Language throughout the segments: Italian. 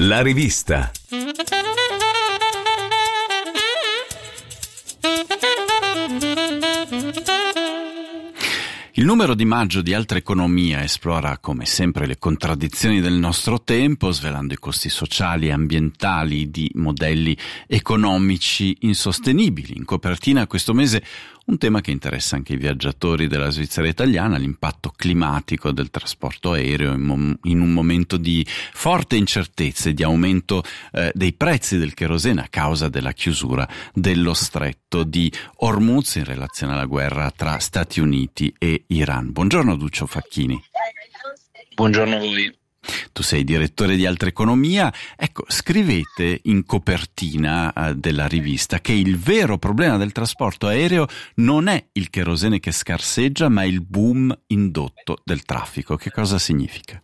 La rivista. Il numero di maggio di Altra Economia esplora come sempre le contraddizioni del nostro tempo, svelando i costi sociali e ambientali di modelli economici insostenibili. In copertina questo mese un tema che interessa anche i viaggiatori della Svizzera italiana, l'impatto climatico del trasporto aereo in un momento di forte incertezza e di aumento dei prezzi del cherosene a causa della chiusura dello stretto di Hormuz in relazione alla guerra tra Stati Uniti e Iran. Buongiorno Duccio Facchini. Buongiorno a voi. Tu sei direttore di Altra Economia. Ecco, scrivete in copertina della rivista che il vero problema del trasporto aereo non è il cherosene che scarseggia, ma il boom indotto del traffico. Che cosa significa?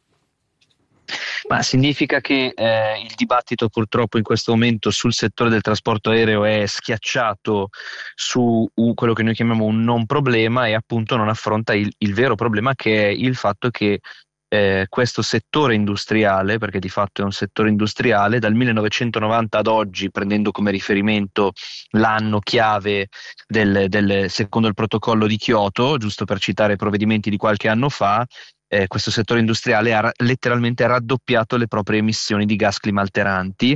Ma significa che il dibattito purtroppo in questo momento sul settore del trasporto aereo è schiacciato su quello che noi chiamiamo un non problema e appunto non affronta il vero problema, che è il fatto che questo settore industriale, perché di fatto è un settore industriale, dal 1990 ad oggi, prendendo come riferimento l'anno chiave secondo il protocollo di Kyoto, giusto per citare provvedimenti di qualche anno fa, questo settore industriale ha letteralmente raddoppiato le proprie emissioni di gas climalteranti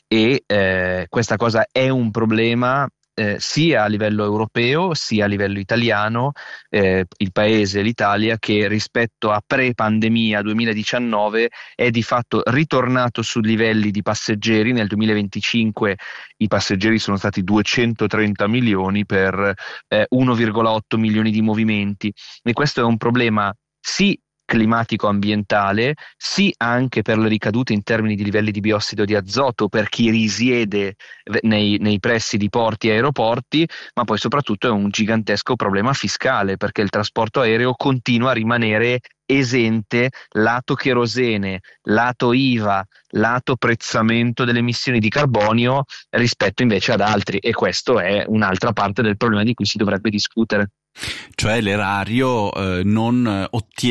e questa cosa è un problema sia a livello europeo sia a livello italiano. Il paese, l'Italia, che rispetto a pre-pandemia 2019 è di fatto ritornato su livelli di passeggeri. Nel 2025 i passeggeri sono stati 230 milioni per 1,8 milioni di movimenti, e questo è un problema sì climatico-ambientale, sì anche per le ricadute in termini di livelli di biossido di azoto per chi risiede nei pressi di porti e aeroporti, ma poi soprattutto è un gigantesco problema fiscale, perché il trasporto aereo continua a rimanere esente lato cherosene, lato IVA, lato prezzamento delle emissioni di carbonio rispetto invece ad altri, e questo è un'altra parte del problema di cui si dovrebbe discutere. Cioè l'erario non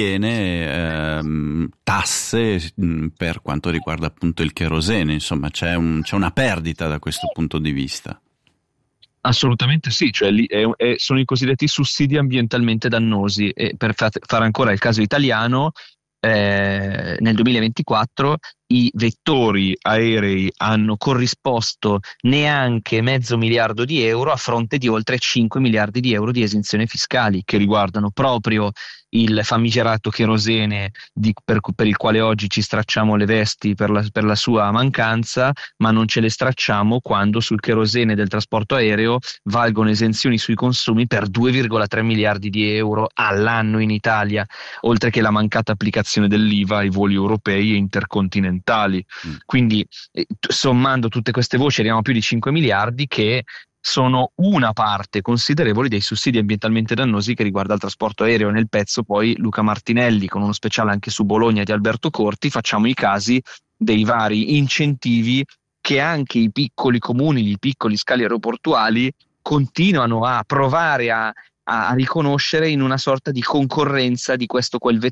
ottiene tasse per quanto riguarda appunto il cherosene, insomma c'è una perdita da questo punto di vista. Assolutamente sì, cioè sono i cosiddetti sussidi ambientalmente dannosi, e per fare ancora il caso italiano, nel 2024 i vettori aerei hanno corrisposto neanche $500 miliardi a fronte di oltre 5 miliardi di euro di esenzioni fiscali che riguardano proprio il famigerato cherosene per il quale oggi ci stracciamo le vesti per la sua mancanza, ma non ce le stracciamo quando sul cherosene del trasporto aereo valgono esenzioni sui consumi per 2,3 miliardi di euro all'anno in Italia, oltre che la mancata applicazione dell'IVA ai voli europei e intercontinentali. Quindi sommando tutte queste voci arriviamo a più di 5 miliardi, che sono una parte considerevole dei sussidi ambientalmente dannosi che riguarda il trasporto aereo. Nel pezzo poi Luca Martinelli, con uno speciale anche su Bologna di Alberto Corti, facciamo i casi dei vari incentivi che anche i piccoli comuni, i piccoli scali aeroportuali continuano a provare a riconoscere in una sorta di concorrenza di questo quel